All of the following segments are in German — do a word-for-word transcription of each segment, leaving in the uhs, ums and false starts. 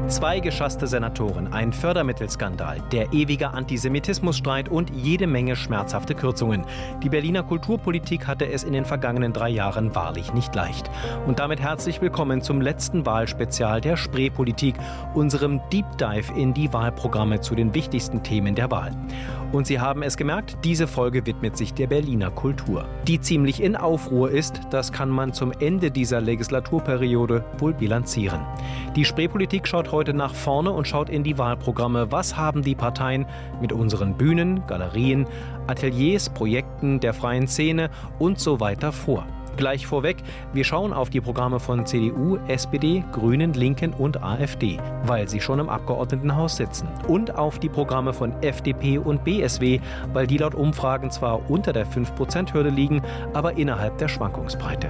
Zwei geschasste Senatoren, ein Fördermittelskandal, der ewige Antisemitismusstreit und jede Menge schmerzhafte Kürzungen. Die Berliner Kulturpolitik hatte es in den vergangenen drei Jahren wahrlich nicht leicht. Und damit herzlich willkommen zum letzten Wahlspezial der Spreepolitik, unserem Deep Dive in die Wahlprogramme zu den wichtigsten Themen der Wahl. Und Sie haben es gemerkt, diese Folge widmet sich der Berliner Kultur, die ziemlich in Aufruhr ist. Das kann man zum Ende dieser Legislaturperiode wohl bilanzieren. Die Spreepolitik schaut heute nach vorne und schaut in die Wahlprogramme. Was haben die Parteien mit unseren Bühnen, Galerien, Ateliers, Projekten der freien Szene und so weiter vor? Gleich vorweg, wir schauen auf die Programme von C D U, S P D, Grünen, Linken und AfD, weil sie schon im Abgeordnetenhaus sitzen. Und auf die Programme von F D P und B S W, weil die laut Umfragen zwar unter der fünf Prozent Hürde liegen, aber innerhalb der Schwankungsbreite.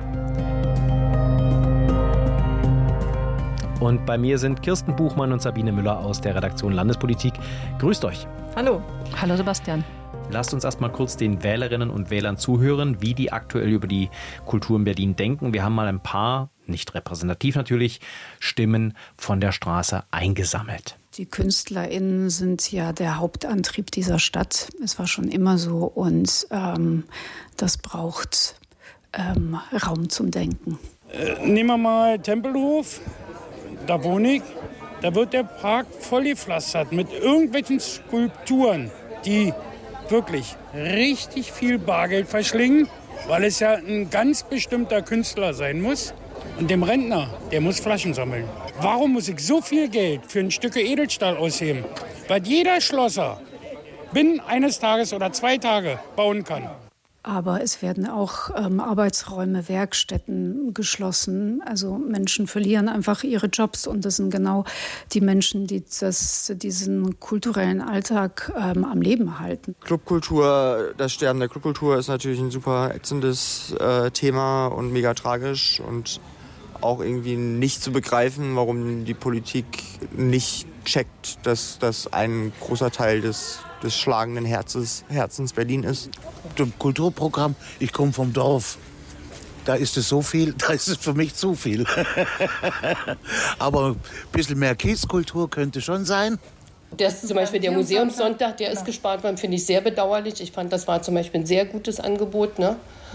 Und bei mir sind Kirsten Buchmann und Sabine Müller aus der Redaktion Landespolitik. Grüßt euch. Hallo. Hallo Sebastian. Lasst uns erst mal kurz den Wählerinnen und Wählern zuhören, wie die aktuell über die Kultur in Berlin denken. Wir haben mal ein paar, nicht repräsentativ natürlich, Stimmen von der Straße eingesammelt. Die KünstlerInnen sind ja der Hauptantrieb dieser Stadt. Es war schon immer so und ähm, das braucht ähm, Raum zum Denken. Äh, nehmen wir mal Tempelhof, da wohne ich. Da wird der Park vollgepflastert mit irgendwelchen Skulpturen, die wirklich richtig viel Bargeld verschlingen, weil es ja ein ganz bestimmter Künstler sein muss. Und dem Rentner, der muss Flaschen sammeln. Warum muss ich so viel Geld für ein Stück Edelstahl ausgeben? Weil jeder Schlosser binnen eines Tages oder zwei Tage bauen kann. Aber es werden auch ähm, Arbeitsräume, Werkstätten geschlossen. Also Menschen verlieren einfach ihre Jobs und das sind genau die Menschen, die das, diesen kulturellen Alltag ähm, am Leben halten. Clubkultur, das Sterben der Clubkultur ist natürlich ein super ätzendes äh, Thema und mega tragisch und auch irgendwie nicht zu begreifen, warum die Politik nicht checkt, dass das ein großer Teil des des schlagenden Herzens, Herzens Berlin ist. Zum Kulturprogramm, ich komme vom Dorf. Da ist es so viel, da ist es für mich zu viel. Aber ein bisschen mehr Kiezkultur könnte schon sein. Das ist zum Beispiel der Museumssonntag, der ist gespart worden, finde ich sehr bedauerlich. Ich fand, das war zum Beispiel ein sehr gutes Angebot. Ne?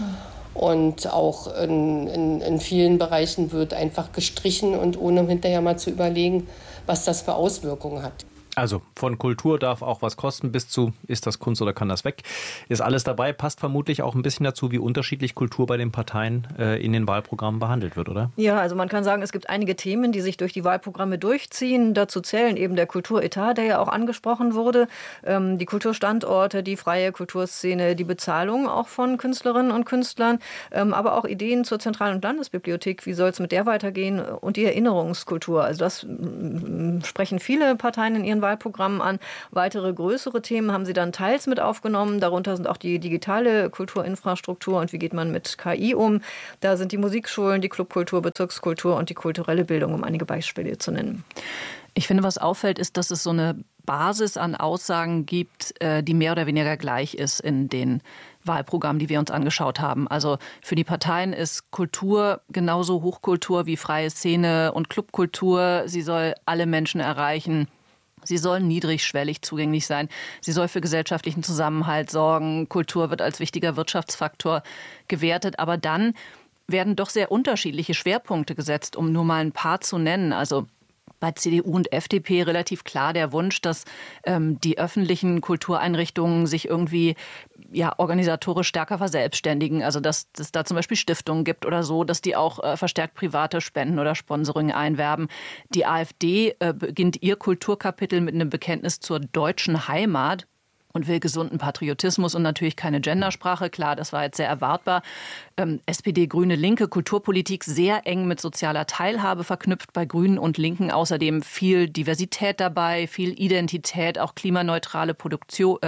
Und auch in, in, in vielen Bereichen wird einfach gestrichen und ohne hinterher mal zu überlegen, was das für Auswirkungen hat. Also von Kultur darf auch was kosten bis zu, ist das Kunst oder kann das weg? Ist alles dabei, passt vermutlich auch ein bisschen dazu, wie unterschiedlich Kultur bei den Parteien äh, in den Wahlprogrammen behandelt wird, oder? Ja, also man kann sagen, es gibt einige Themen, die sich durch die Wahlprogramme durchziehen. Dazu zählen eben der Kulturetat, der ja auch angesprochen wurde, ähm, die Kulturstandorte, die freie Kulturszene, die Bezahlung auch von Künstlerinnen und Künstlern, ähm, aber auch Ideen zur Zentral- und Landesbibliothek, wie soll es mit der weitergehen und die Erinnerungskultur. Also das m- sprechen viele Parteien in ihren Wahlprogrammen an. Weitere größere Themen haben sie dann teils mit aufgenommen. Darunter sind auch die digitale Kulturinfrastruktur und wie geht man mit K I um. Da sind die Musikschulen, die Clubkultur, Bezirkskultur und die kulturelle Bildung, um einige Beispiele zu nennen. Ich finde, was auffällt, ist, dass es so eine Basis an Aussagen gibt, die mehr oder weniger gleich ist in den Wahlprogrammen, die wir uns angeschaut haben. Also für die Parteien ist Kultur genauso Hochkultur wie freie Szene und Clubkultur. Sie soll alle Menschen erreichen. Sie soll niedrigschwellig zugänglich sein. Sie soll für gesellschaftlichen Zusammenhalt sorgen. Kultur wird als wichtiger Wirtschaftsfaktor gewertet. Aber dann werden doch sehr unterschiedliche Schwerpunkte gesetzt, um nur mal ein paar zu nennen. Also bei C D U und F D P relativ klar der Wunsch, dass ähm, die öffentlichen Kultureinrichtungen sich irgendwie ja, organisatorisch stärker verselbstständigen. Also dass es da zum Beispiel Stiftungen gibt oder so, dass die auch äh, verstärkt private Spenden oder Sponsoring einwerben. Die AfD äh, beginnt ihr Kulturkapitel mit einem Bekenntnis zur deutschen Heimat und will gesunden Patriotismus und natürlich keine Gendersprache. Klar, das war jetzt sehr erwartbar. Ähm, S P D, Grüne, Linke, Kulturpolitik sehr eng mit sozialer Teilhabe verknüpft bei Grünen und Linken. Außerdem viel Diversität dabei, viel Identität, auch klimaneutrale Produktion, äh,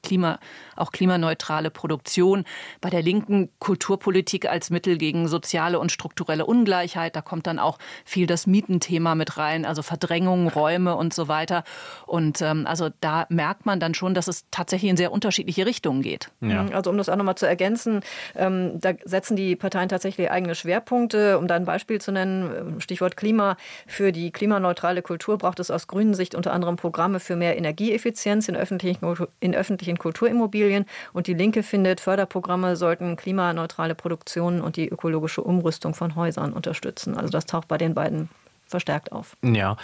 Klima, auch klimaneutrale Produktion. Bei der Linken Kulturpolitik als Mittel gegen soziale und strukturelle Ungleichheit. Da kommt dann auch viel das Mietenthema mit rein, also Verdrängung, Räume und so weiter. Und ähm, also da merkt man dann schon, dass es tatsächlich in sehr unterschiedliche Richtungen geht. Ja. Also um das auch nochmal zu ergänzen, ähm, da setzen die Parteien tatsächlich eigene Schwerpunkte. Um da ein Beispiel zu nennen, Stichwort Klima. Für die klimaneutrale Kultur braucht es aus grünen Sicht unter anderem Programme für mehr Energieeffizienz in öffentlichen, in öffentlichen Kulturimmobilien. Und die Linke findet, Förderprogramme sollten klimaneutrale Produktionen und die ökologische Umrüstung von Häusern unterstützen. Also das taucht bei den beiden verstärkt auf. Ja.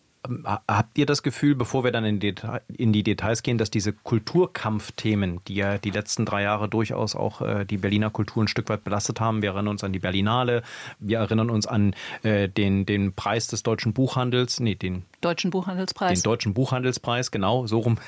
Habt ihr das Gefühl, bevor wir dann in die, Deta- in die Details gehen, dass diese Kulturkampfthemen, die ja die letzten drei Jahre durchaus auch äh, die Berliner Kultur ein Stück weit belastet haben, wir erinnern uns an die Berlinale, wir erinnern uns an äh, den, den Preis des deutschen Buchhandels, nee, den Deutschen Buchhandelspreis. Den Deutschen Buchhandelspreis, genau, so rum.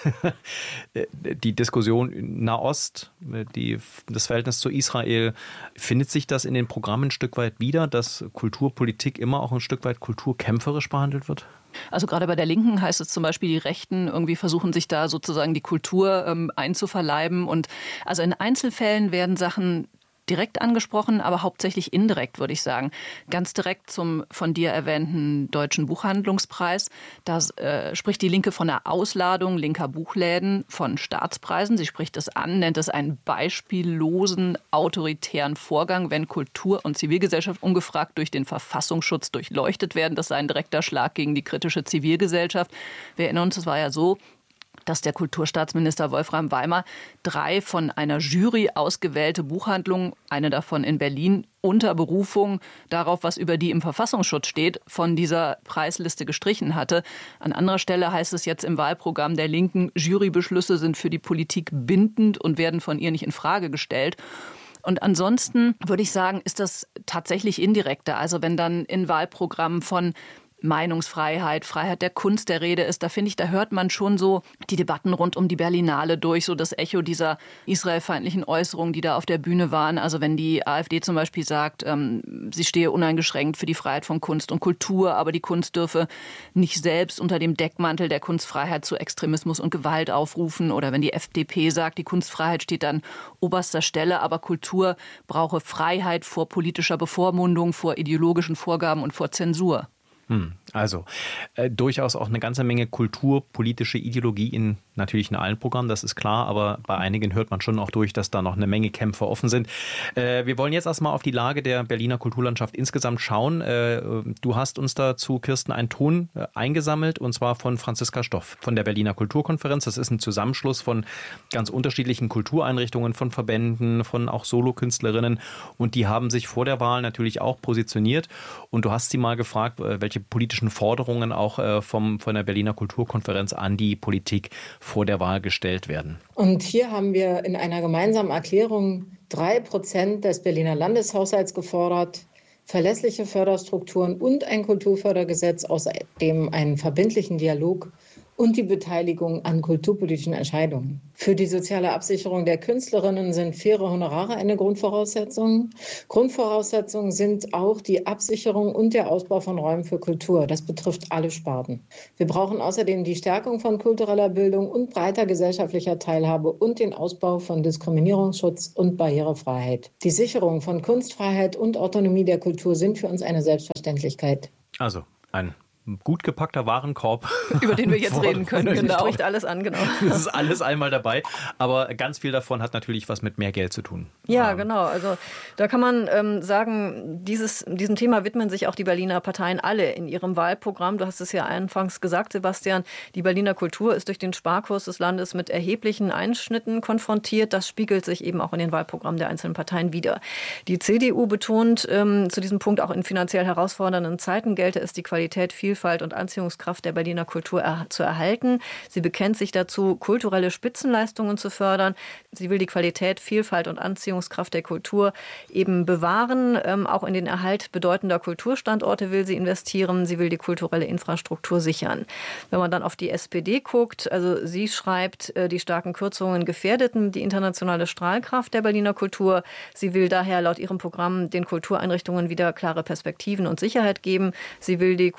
Die Diskussion Nahost, die, das Verhältnis zu Israel, findet sich das in den Programmen ein Stück weit wieder, dass Kulturpolitik immer auch ein Stück weit kulturkämpferisch behandelt wird? Also gerade bei der Linken heißt es zum Beispiel, die Rechten irgendwie versuchen sich da sozusagen die Kultur ähm, einzuverleiben. Und also in Einzelfällen werden Sachen direkt angesprochen, aber hauptsächlich indirekt, würde ich sagen. Ganz direkt zum von dir erwähnten Deutschen Buchhandlungspreis. Da äh, spricht die Linke von einer Ausladung linker Buchläden von Staatspreisen. Sie spricht es an, nennt es einen beispiellosen, autoritären Vorgang, wenn Kultur und Zivilgesellschaft ungefragt durch den Verfassungsschutz durchleuchtet werden. Das sei ein direkter Schlag gegen die kritische Zivilgesellschaft. Wir erinnern uns, es war ja so, dass der Kulturstaatsminister Wolfram Weimar drei von einer Jury ausgewählte Buchhandlungen, eine davon in Berlin, unter Berufung darauf, was über die im Verfassungsschutz steht, von dieser Preisliste gestrichen hatte. An anderer Stelle heißt es jetzt im Wahlprogramm der Linken, Jurybeschlüsse sind für die Politik bindend und werden von ihr nicht in Frage gestellt. Und ansonsten würde ich sagen, ist das tatsächlich indirekter. Also wenn dann in Wahlprogrammen von Meinungsfreiheit, Freiheit der Kunst der Rede ist, da finde ich, da hört man schon so die Debatten rund um die Berlinale durch, so das Echo dieser israelfeindlichen Äußerungen, die da auf der Bühne waren. Also wenn die AfD zum Beispiel sagt, ähm, sie stehe uneingeschränkt für die Freiheit von Kunst und Kultur, aber die Kunst dürfe nicht selbst unter dem Deckmantel der Kunstfreiheit zu Extremismus und Gewalt aufrufen. Oder wenn die F D P sagt, die Kunstfreiheit steht an oberster Stelle, aber Kultur brauche Freiheit vor politischer Bevormundung, vor ideologischen Vorgaben und vor Zensur. Hm, also äh, durchaus auch eine ganze Menge kulturpolitische Ideologie in natürlich in allen Programmen, das ist klar, aber bei einigen hört man schon auch durch, dass da noch eine Menge Kämpfe offen sind. Äh, wir wollen jetzt erstmal auf die Lage der Berliner Kulturlandschaft insgesamt schauen. Äh, du hast uns dazu, Kirsten, einen Ton äh, eingesammelt, und zwar von Franziska Stoff von der Berliner Kulturkonferenz. Das ist ein Zusammenschluss von ganz unterschiedlichen Kultureinrichtungen, von Verbänden, von auch Solokünstlerinnen, und die haben sich vor der Wahl natürlich auch positioniert, und du hast sie mal gefragt, welche politischen Forderungen auch äh, vom, von der Berliner Kulturkonferenz an die Politik vor der Wahl gestellt werden. Und hier haben wir in einer gemeinsamen Erklärung drei Prozent des Berliner Landeshaushalts gefordert, verlässliche Förderstrukturen und ein Kulturfördergesetz, außerdem einen verbindlichen Dialog und die Beteiligung an kulturpolitischen Entscheidungen. Für die soziale Absicherung der Künstlerinnen sind faire Honorare eine Grundvoraussetzung. Grundvoraussetzungen sind auch die Absicherung und der Ausbau von Räumen für Kultur. Das betrifft alle Sparten. Wir brauchen außerdem die Stärkung von kultureller Bildung und breiter gesellschaftlicher Teilhabe und den Ausbau von Diskriminierungsschutz und Barrierefreiheit. Die Sicherung von Kunstfreiheit und Autonomie der Kultur sind für uns eine Selbstverständlichkeit. Also ein gut gepackter Warenkorb. Über den wir jetzt reden können. Genau. Spricht alles an, genau. Das ist alles einmal dabei. Aber ganz viel davon hat natürlich was mit mehr Geld zu tun. Ja, genau. Also da kann man ähm, sagen, dieses, diesem Thema widmen sich auch die Berliner Parteien alle in ihrem Wahlprogramm. Du hast es ja anfangs gesagt, Sebastian. Die Berliner Kultur ist durch den Sparkurs des Landes mit erheblichen Einschnitten konfrontiert. Das spiegelt sich eben auch in den Wahlprogrammen der einzelnen Parteien wider. Die C D U betont ähm, zu diesem Punkt, auch in finanziell herausfordernden Zeiten gelte es, die Qualität viel Vielfalt und Anziehungskraft der Berliner Kultur er- zu erhalten. Sie bekennt sich dazu, kulturelle Spitzenleistungen zu fördern. Sie will die Qualität, Vielfalt und Anziehungskraft der Kultur eben bewahren. Ähm, auch in den Erhalt bedeutender Kulturstandorte will sie investieren. Sie will die kulturelle Infrastruktur sichern. Wenn man dann auf die S P D guckt, also sie schreibt, äh, die starken Kürzungen gefährdeten die internationale Strahlkraft der Berliner Kultur. Sie will daher laut ihrem Programm den Kultureinrichtungen wieder klare Perspektiven und Sicherheit geben. Sie will die kulturelle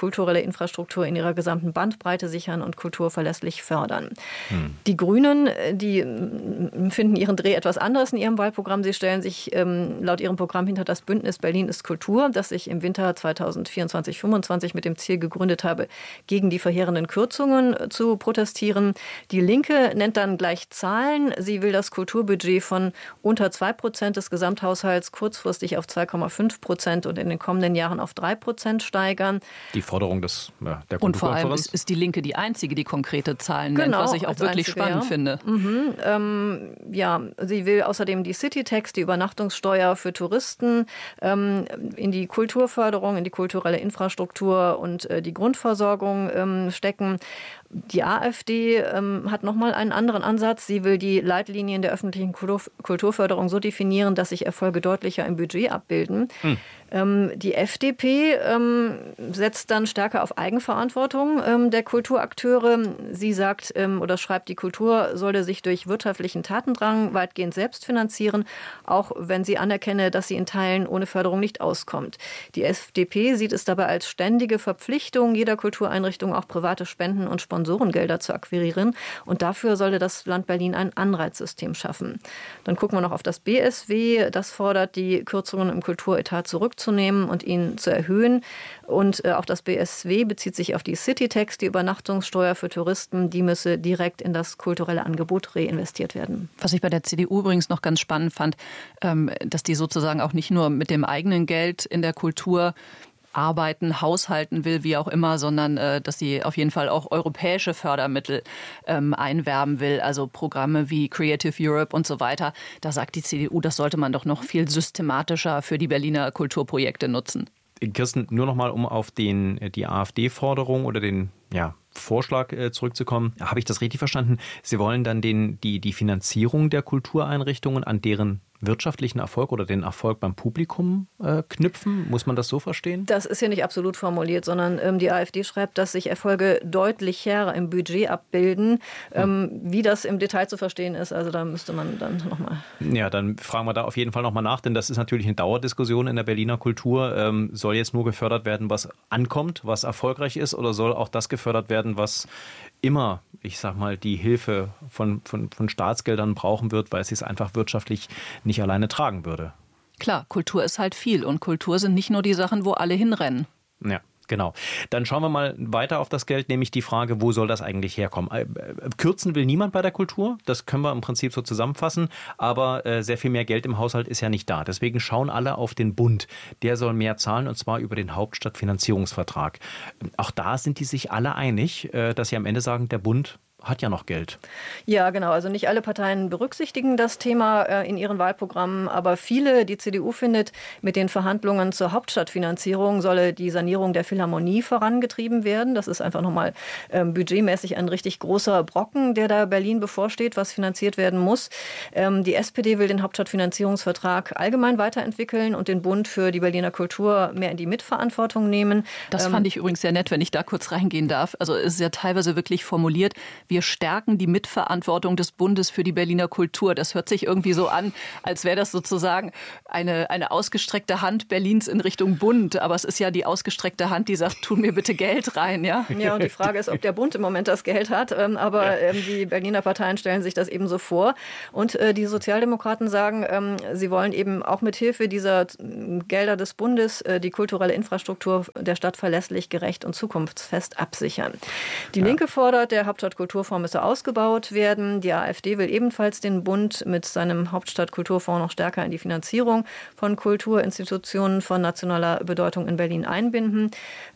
Infrastruktur in ihrer gesamten Bandbreite sichern und Kultur verlässlich fördern. Hm. Die Grünen, die finden ihren Dreh etwas anderes in ihrem Wahlprogramm. Sie stellen sich ähm, laut ihrem Programm hinter das Bündnis Berlin ist Kultur, das sich im Winter zweitausendvierundzwanzig fünfundzwanzig mit dem Ziel gegründet habe, gegen die verheerenden Kürzungen zu protestieren. Die Linke nennt dann gleich Zahlen. Sie will das Kulturbudget von unter zwei Prozent des Gesamthaushalts kurzfristig auf zwei Komma fünf Prozent und in den kommenden Jahren auf drei Prozent steigern. Die Forderung des, ja, der Kulturkonferenz. Und vor allem ist, ist die Linke die einzige, die konkrete Zahlen nennt, genau, was ich auch wirklich einzige, spannend ja. finde. Mhm, ähm, ja, sie will außerdem die City-Tax, die Übernachtungssteuer für Touristen, ähm, in die Kulturförderung, in die kulturelle Infrastruktur und äh, die Grundversorgung ähm, stecken. Die AfD ähm, hat nochmal einen anderen Ansatz. Sie will die Leitlinien der öffentlichen Kulturförderung so definieren, dass sich Erfolge deutlicher im Budget abbilden. Hm. Ähm, die F D P ähm, setzt dann stärker auf Eigenverantwortung ähm, der Kulturakteure. Sie sagt ähm, oder schreibt, die Kultur solle sich durch wirtschaftlichen Tatendrang weitgehend selbst finanzieren, auch wenn sie anerkenne, dass sie in Teilen ohne Förderung nicht auskommt. Die F D P sieht es dabei als ständige Verpflichtung jeder Kultureinrichtung, auch private Spenden und Sponsorengelder zu akquirieren. Und dafür solle das Land Berlin ein Anreizsystem schaffen. Dann gucken wir noch auf das B S W. Das fordert, die Kürzungen im Kulturetat zurückzunehmen und ihn zu erhöhen. Und äh, auch das B S W bezieht sich auf die City-Tax, die Übernachtungssteuer für Touristen. Die müsse direkt in das kulturelle Angebot reinvestiert werden. Was ich bei der C D U übrigens noch ganz spannend fand, ähm, dass die sozusagen auch nicht nur mit dem eigenen Geld in der Kultur arbeiten, haushalten will, wie auch immer, sondern äh, dass sie auf jeden Fall auch europäische Fördermittel ähm, einwerben will, also Programme wie Creative Europe und so weiter. Da sagt die C D U, das sollte man doch noch viel systematischer für die Berliner Kulturprojekte nutzen. Kirsten, nur noch mal, um auf den, die AfD-Forderung oder den ja, Vorschlag äh, zurückzukommen. Habe ich das richtig verstanden? Sie wollen dann den, die, die Finanzierung der Kultureinrichtungen an deren wirtschaftlichen Erfolg oder den Erfolg beim Publikum äh, knüpfen? Muss man das so verstehen? Das ist hier nicht absolut formuliert, sondern ähm, die AfD schreibt, dass sich Erfolge deutlicher im Budget abbilden. Ähm, hm. Wie das im Detail zu verstehen ist, also da müsste man dann nochmal... Ja, dann fragen wir da auf jeden Fall nochmal nach, denn das ist natürlich eine Dauerdiskussion in der Berliner Kultur. Ähm, soll jetzt nur gefördert werden, was ankommt, was erfolgreich ist, oder soll auch das gefördert werden, was immer, ich sag mal, die Hilfe von, von, von Staatsgeldern brauchen wird, weil es sich einfach wirtschaftlich nicht alleine tragen würde? Klar, Kultur ist halt viel und Kultur sind nicht nur die Sachen, wo alle hinrennen. Ja. Genau. Dann schauen wir mal weiter auf das Geld, nämlich die Frage, wo soll das eigentlich herkommen? Kürzen will niemand bei der Kultur, das können wir im Prinzip so zusammenfassen, aber äh, sehr viel mehr Geld im Haushalt ist ja nicht da. Deswegen schauen alle auf den Bund. Der soll mehr zahlen, und zwar über den Hauptstadtfinanzierungsvertrag. Auch da sind die sich alle einig, äh, dass sie am Ende sagen, der Bund hat ja noch Geld. Ja, genau. Also nicht alle Parteien berücksichtigen das Thema äh, in ihren Wahlprogrammen, aber viele, die C D U findet, mit den Verhandlungen zur Hauptstadtfinanzierung solle die Sanierung der Philharmonie vorangetrieben werden. Das ist einfach nochmal ähm, budgetmäßig ein richtig großer Brocken, der da Berlin bevorsteht, was finanziert werden muss. Ähm, die S P D will den Hauptstadtfinanzierungsvertrag allgemein weiterentwickeln und den Bund für die Berliner Kultur mehr in die Mitverantwortung nehmen. Das ähm, fand ich übrigens sehr nett, wenn ich da kurz reingehen darf. Also es ist ja teilweise wirklich formuliert, wir stärken die Mitverantwortung des Bundes für die Berliner Kultur. Das hört sich irgendwie so an, als wäre das sozusagen eine, eine ausgestreckte Hand Berlins in Richtung Bund. Aber es ist ja die ausgestreckte Hand, die sagt, tu mir bitte Geld rein. Ja, ja, und die Frage ist, ob der Bund im Moment das Geld hat. Aber ja. die Berliner Parteien stellen sich das eben so vor. Und die Sozialdemokraten sagen, sie wollen eben auch mit Hilfe dieser Gelder des Bundes die kulturelle Infrastruktur der Stadt verlässlich, gerecht und zukunftsfest absichern. Die ja. Linke fordert, der Hauptstadtkulturfonds müsse ausgebaut werden. Die AfD will ebenfalls den Bund mit seinem Hauptstadtkulturfonds noch stärker in die Finanzierung von Kulturinstitutionen von nationaler Bedeutung in Berlin einbinden.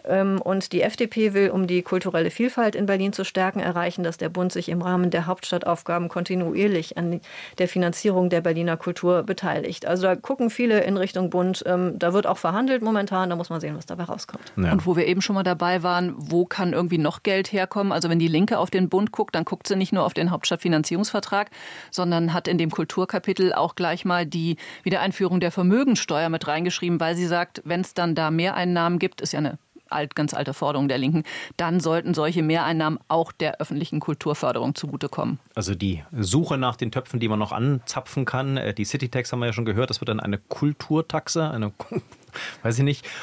Und die F D P will, um die kulturelle Vielfalt in Berlin zu stärken, erreichen, dass der Bund sich im Rahmen der Hauptstadtaufgaben kontinuierlich an der Finanzierung der Berliner Kultur beteiligt. Also da gucken viele in Richtung Bund. Da wird auch verhandelt momentan. Da muss man sehen, was dabei rauskommt. Ja. Und wo wir eben schon mal dabei waren, wo kann irgendwie noch Geld herkommen? Also wenn die Linke auf den Bund guckt, dann guckt sie nicht nur auf den Hauptstadtfinanzierungsvertrag, sondern hat in dem Kulturkapitel auch gleich mal die Wiedereinführung der Vermögensteuer mit reingeschrieben, weil sie sagt, wenn es dann da Mehreinnahmen gibt, ist ja eine alt, ganz alte Forderung der Linken, dann sollten solche Mehreinnahmen auch der öffentlichen Kulturförderung zugutekommen. Also die Suche nach den Töpfen, die man noch anzapfen kann, die City-Tax haben wir ja schon gehört, das wird dann eine Kulturtaxe, eine weiß ich nicht.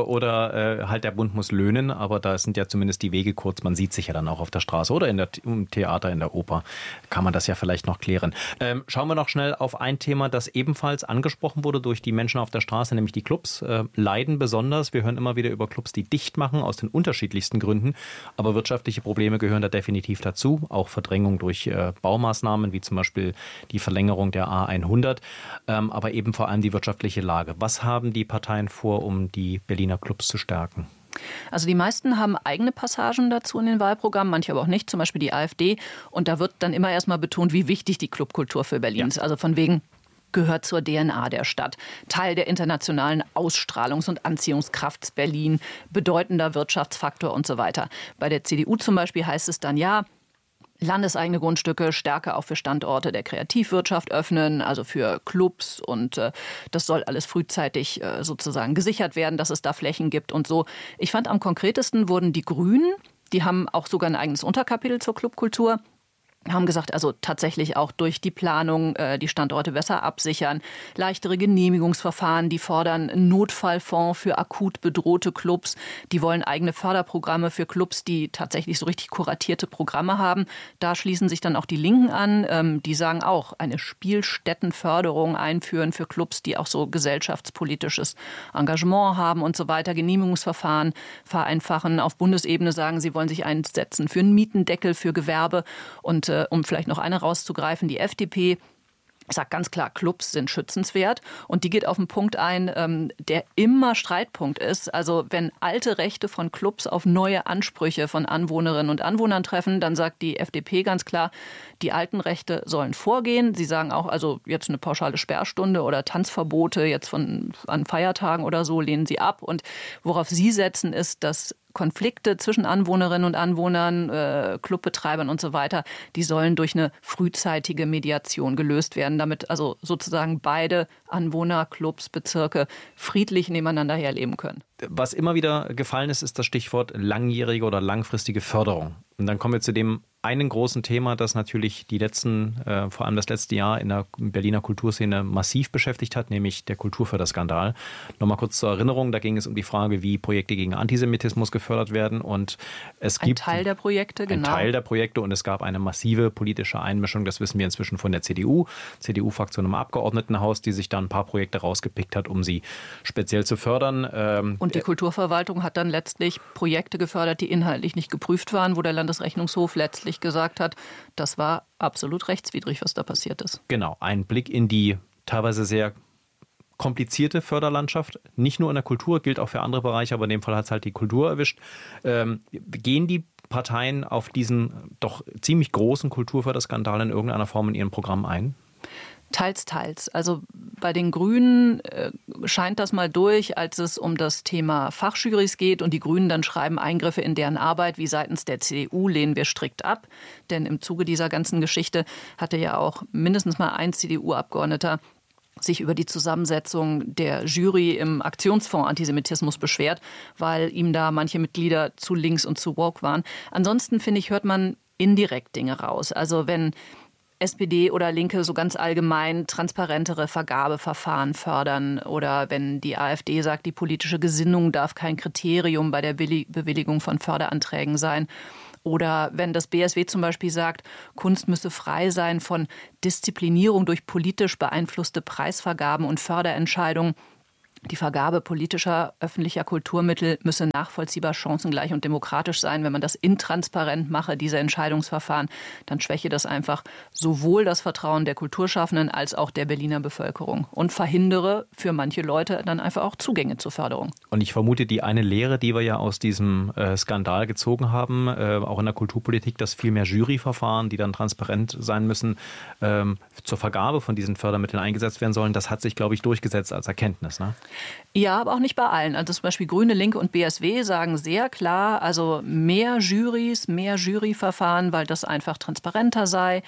Oder halt der Bund muss löhnen, aber da sind ja zumindest die Wege kurz. Man sieht sich ja dann auch auf der Straße oder in der, im Theater, in der Oper. Kann man das ja vielleicht noch klären. Ähm, schauen wir noch schnell auf ein Thema, das ebenfalls angesprochen wurde durch die Menschen auf der Straße, nämlich die Clubs. Äh, leiden besonders. Wir hören immer wieder über Clubs, die dicht machen, aus den unterschiedlichsten Gründen. Aber wirtschaftliche Probleme gehören da definitiv dazu. Auch Verdrängung durch äh, Baumaßnahmen, wie zum Beispiel die Verlängerung der A hundert. Ähm, aber eben vor allem die wirtschaftliche Lage. Was haben die Parteien vor, um die Berliner Clubs zu stärken? Also die meisten haben eigene Passagen dazu in den Wahlprogrammen, manche aber auch nicht, zum Beispiel die AfD. Und da wird dann immer erstmal betont, wie wichtig die Clubkultur für Berlin ist. Ja. Also von wegen gehört zur D N A der Stadt, Teil der internationalen Ausstrahlungs- und Anziehungskraft Berlin, bedeutender Wirtschaftsfaktor und so weiter. Bei der C D U zum Beispiel heißt es dann, ja, landeseigene Grundstücke stärker auch für Standorte der Kreativwirtschaft öffnen, also für Clubs, und äh, das soll alles frühzeitig äh, sozusagen gesichert werden, dass es da Flächen gibt und so. Ich fand, am konkretesten wurden die Grünen, die haben auch sogar ein eigenes Unterkapitel zur Clubkultur, haben gesagt, also tatsächlich auch durch die Planung äh, die Standorte besser absichern, leichtere Genehmigungsverfahren, die fordern einen Notfallfonds für akut bedrohte Clubs, die wollen eigene Förderprogramme für Clubs, die tatsächlich so richtig kuratierte Programme haben. Da schließen sich dann auch die Linken an, ähm, die sagen auch, eine Spielstättenförderung einführen für Clubs, die auch so gesellschaftspolitisches Engagement haben und so weiter, Genehmigungsverfahren vereinfachen. Auf Bundesebene sagen, sie wollen sich einsetzen für einen Mietendeckel für Gewerbe. Und äh, um vielleicht noch eine rauszugreifen, die F D P sagt ganz klar, Clubs sind schützenswert, und die geht auf einen Punkt ein, ähm, der immer Streitpunkt ist. Also wenn alte Rechte von Clubs auf neue Ansprüche von Anwohnerinnen und Anwohnern treffen, dann sagt die F D P ganz klar, die alten Rechte sollen vorgehen. Sie sagen auch, also jetzt eine pauschale Sperrstunde oder Tanzverbote jetzt von an Feiertagen oder so lehnen sie ab. Und worauf sie setzen, ist, dass Konflikte zwischen Anwohnerinnen und Anwohnern, äh, Clubbetreibern und so weiter, die sollen durch eine frühzeitige Mediation gelöst werden, damit also sozusagen beide Anwohner, Clubs, Bezirke friedlich nebeneinander herleben können. Was immer wieder gefallen ist, ist das Stichwort langjährige oder langfristige Förderung. Und dann kommen wir zu dem einen großen Thema, das natürlich die letzten, äh, vor allem das letzte Jahr in der Berliner Kulturszene massiv beschäftigt hat, nämlich der Kulturförderskandal. Nochmal kurz zur Erinnerung, da ging es um die Frage, wie Projekte gegen Antisemitismus gefördert werden. Und es gibt ein Teil der Projekte, genau. Ein Teil der Projekte, und es gab eine massive politische Einmischung, das wissen wir inzwischen von der C D U, C D U-Fraktion im Abgeordnetenhaus, die sich dann ein paar Projekte rausgepickt hat, um sie speziell zu fördern. Ähm, und die Kulturverwaltung hat dann letztlich Projekte gefördert, die inhaltlich nicht geprüft waren, wo der Landesrechnungshof letztlich gesagt hat, das war absolut rechtswidrig, was da passiert ist. Genau, ein Blick in die teilweise sehr komplizierte Förderlandschaft, nicht nur in der Kultur, gilt auch für andere Bereiche, aber in dem Fall hat es halt die Kultur erwischt. Ähm, gehen die Parteien auf diesen doch ziemlich großen Kulturförderskandal in irgendeiner Form in ihren Programmen ein? Teils, teils. Also bei den Grünen äh, scheint das mal durch, als es um das Thema Fachjurys geht und die Grünen dann schreiben, Eingriffe in deren Arbeit wie seitens der C D U lehnen wir strikt ab. Denn im Zuge dieser ganzen Geschichte hatte ja auch mindestens mal ein C D U-Abgeordneter sich über die Zusammensetzung der Jury im Aktionsfonds Antisemitismus beschwert, weil ihm da manche Mitglieder zu links und zu woke waren. Ansonsten, finde ich, hört man indirekt Dinge raus. Also wenn S P D oder Linke so ganz allgemein transparentere Vergabeverfahren fördern oder wenn die AfD sagt, die politische Gesinnung darf kein Kriterium bei der Bewilligung von Förderanträgen sein. Oder wenn das B S W zum Beispiel sagt, Kunst müsse frei sein von Disziplinierung durch politisch beeinflusste Preisvergaben und Förderentscheidungen. Die Vergabe politischer öffentlicher Kulturmittel müsse nachvollziehbar, chancengleich und demokratisch sein. Wenn man das intransparent mache, diese Entscheidungsverfahren, dann schwäche das einfach sowohl das Vertrauen der Kulturschaffenden als auch der Berliner Bevölkerung und verhindere für manche Leute dann einfach auch Zugänge zur Förderung. Und ich vermute, die eine Lehre, die wir ja aus diesem äh, Skandal gezogen haben, äh, auch in der Kulturpolitik, dass viel mehr Juryverfahren, die dann transparent sein müssen, ähm, zur Vergabe von diesen Fördermitteln eingesetzt werden sollen, das hat sich, glaube ich, durchgesetzt als Erkenntnis, ne? Ja, aber auch nicht bei allen. Also zum Beispiel Grüne, Linke und B S W sagen sehr klar, also mehr Jurys, mehr Juryverfahren, weil das einfach transparenter sei.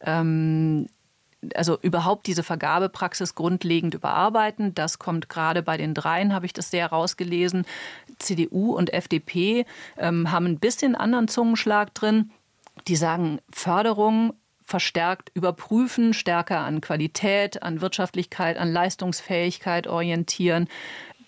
Ähm, also überhaupt diese Vergabepraxis grundlegend überarbeiten. Das kommt gerade bei den dreien, habe ich das sehr rausgelesen. C D U und F D P ähm, haben ein bisschen anderen Zungenschlag drin. Die sagen, Förderung verstärkt überprüfen, stärker an Qualität, an Wirtschaftlichkeit, an Leistungsfähigkeit orientieren.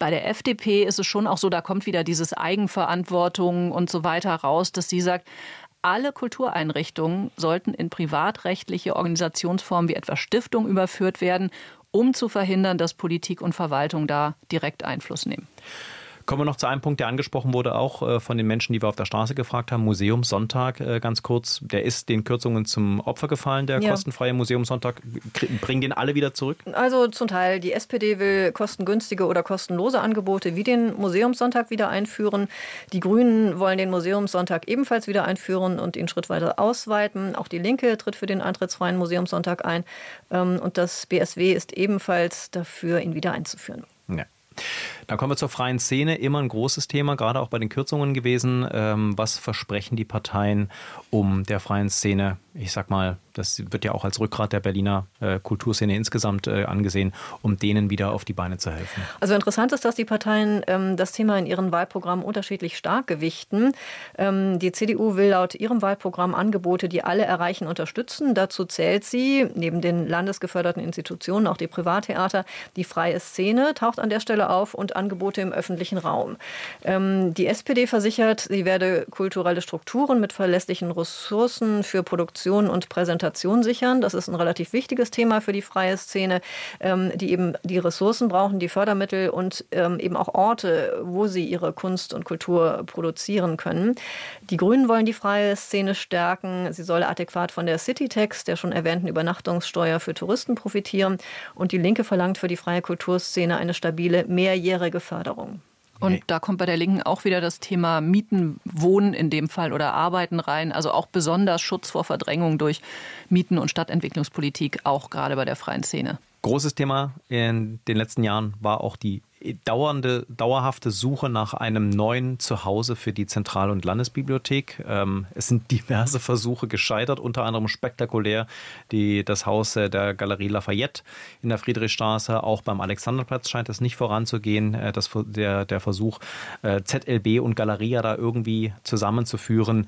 Bei der F D P ist es schon auch so, da kommt wieder dieses Eigenverantwortung und so weiter raus, dass sie sagt, alle Kultureinrichtungen sollten in privatrechtliche Organisationsformen wie etwa Stiftung überführt werden, um zu verhindern, dass Politik und Verwaltung da direkt Einfluss nehmen. Kommen wir noch zu einem Punkt, der angesprochen wurde, auch von den Menschen, die wir auf der Straße gefragt haben. Museumssonntag, ganz kurz, der ist den Kürzungen zum Opfer gefallen, der ja. kostenfreie Museumssonntag. Bringen den alle wieder zurück? Also zum Teil. Die S P D will kostengünstige oder kostenlose Angebote wie den Museumssonntag wieder einführen. Die Grünen wollen den Museumssonntag ebenfalls wieder einführen und ihn schrittweise ausweiten. Auch die Linke tritt für den eintrittsfreien Museumssonntag ein. Und das B S W ist ebenfalls dafür, ihn wieder einzuführen. Ja. Dann kommen wir zur freien Szene. Immer ein großes Thema, gerade auch bei den Kürzungen gewesen. Ähm, was versprechen die Parteien um der freien Szene? Ich sag mal, das wird ja auch als Rückgrat der Berliner äh, Kulturszene insgesamt äh, angesehen, um denen wieder auf die Beine zu helfen. Also interessant ist, dass die Parteien ähm, das Thema in ihren Wahlprogrammen unterschiedlich stark gewichten. Ähm, die C D U will laut ihrem Wahlprogramm Angebote, die alle erreichen, unterstützen. Dazu zählt sie, neben den landesgeförderten Institutionen, auch die Privattheater. Die freie Szene taucht an der Stelle auf und Angebote im öffentlichen Raum. Ähm, die S P D versichert, sie werde kulturelle Strukturen mit verlässlichen Ressourcen für Produktion und Präsentation sichern. Das ist ein relativ wichtiges Thema für die freie Szene, ähm, die eben die Ressourcen brauchen, die Fördermittel und ähm, eben auch Orte, wo sie ihre Kunst und Kultur produzieren können. Die Grünen wollen die freie Szene stärken. Sie soll adäquat von der Citytax, der schon erwähnten Übernachtungssteuer für Touristen, profitieren. Und die Linke verlangt für die freie Kulturszene eine stabile, mehrjährige Förderung. Und da kommt bei der Linken auch wieder das Thema Mieten, Wohnen in dem Fall oder Arbeiten rein. Also auch besonders Schutz vor Verdrängung durch Mieten- und Stadtentwicklungspolitik, auch gerade bei der freien Szene. Großes Thema in den letzten Jahren war auch die dauernde, dauerhafte Suche nach einem neuen Zuhause für die Zentral- und Landesbibliothek. Ähm, es sind diverse Versuche gescheitert, unter anderem spektakulär die, das Haus der Galerie Lafayette in der Friedrichstraße. Auch beim Alexanderplatz scheint es nicht voranzugehen, äh, das, der, der Versuch, äh, Z L B und Galeria da irgendwie zusammenzuführen.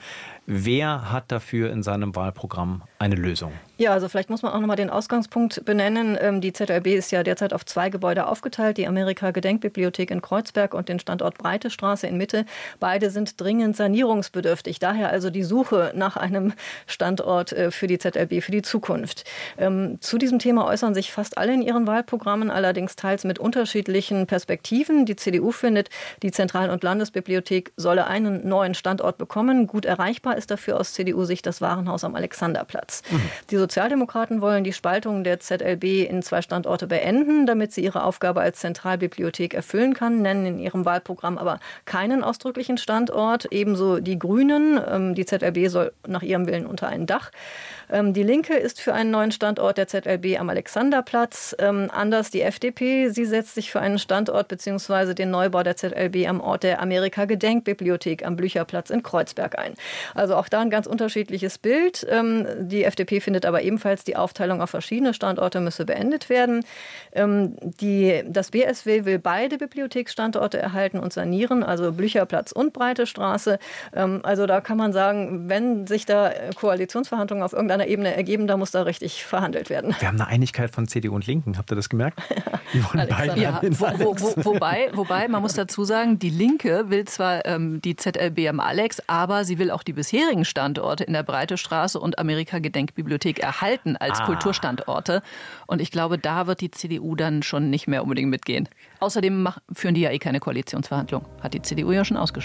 Wer hat dafür in seinem Wahlprogramm eine Lösung? Ja, also vielleicht muss man auch noch mal den Ausgangspunkt benennen. Ähm, die Z L B ist ja derzeit auf zwei Gebäude aufgeteilt, die Amerika Gedenkbibliothek in Kreuzberg und den Standort Breite Straße in Mitte. Beide sind dringend sanierungsbedürftig. Daher also die Suche nach einem Standort für die Z L B für die Zukunft. Ähm, zu diesem Thema äußern sich fast alle in ihren Wahlprogrammen, allerdings teils mit unterschiedlichen Perspektiven. Die C D U findet, die Zentral- und Landesbibliothek solle einen neuen Standort bekommen. Gut erreichbar ist dafür aus C D U-Sicht das Warenhaus am Alexanderplatz. Mhm. Die Sozialdemokraten wollen die Spaltung der Z L B in zwei Standorte beenden, damit sie ihre Aufgabe als Zentralbibliothek erfüllen kann, nennen in ihrem Wahlprogramm aber keinen ausdrücklichen Standort. Ebenso die Grünen. Die Z L B soll nach ihrem Willen unter ein Dach. Die Linke ist für einen neuen Standort der Z L B am Alexanderplatz. Anders die F D P. Sie setzt sich für einen Standort bzw. den Neubau der Z L B am Ort der Amerika Gedenkbibliothek am Blücherplatz in Kreuzberg ein. Also auch da ein ganz unterschiedliches Bild. Die F D P findet aber ebenfalls, die Aufteilung auf verschiedene Standorte müsse beendet werden. Die, das B S W will beide Bibliotheksstandorte erhalten und sanieren, also Blücherplatz und Breite Straße. Also da kann man sagen, wenn sich da Koalitionsverhandlungen auf irgendeiner Ebene ergeben, da muss da richtig verhandelt werden. Wir haben eine Einigkeit von C D U und Linken, habt ihr das gemerkt? Die wollen beide ja, wo, wo, wo, wobei, wobei, man muss dazu sagen, die Linke will zwar ähm, die Z L B am Alex, aber sie will auch die bisherigen Standorte in der Breite Straße und Amerika Gedenkbibliothek erhalten als ah. Kulturstandorte. Und ich glaube, da wird die C D U dann schon nicht mehr unbedingt mitgehen. Außerdem mach, führen die ja eh keine Koalitionsverhandlung. Hat die C D U ja schon ausgesprochen.